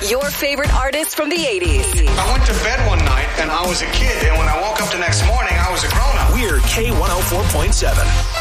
your favorite artists from the 80s. I went to bed one night and I was a kid, and when I woke up the next morning, I was a grown-up. We're K104.7.